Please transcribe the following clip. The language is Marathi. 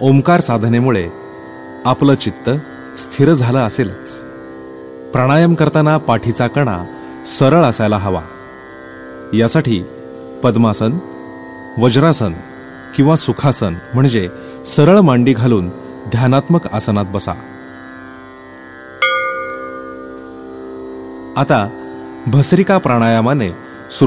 ओंकार साधनेमुळे आपलं चित्त स्थिर झालं असेलच. प्राणायाम करताना पाठीचा कणा सरळ असायला हवा. यासाठी पद्मासन, वज्रासन किंवा सुखासन म्हणजे सरळ मांडी घालून ध्यानात्मक आसनात बसा. आता भस्त्रिका प्राणायामाने